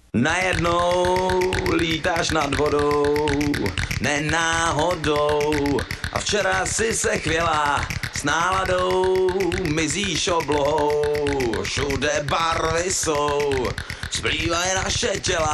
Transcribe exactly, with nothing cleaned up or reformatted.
Najednou lítáš nad vodou, nenáhodou. A včera si se chvěla s náladou, mizíš oblohou. Všude barvy jsou, zplývají naše těla.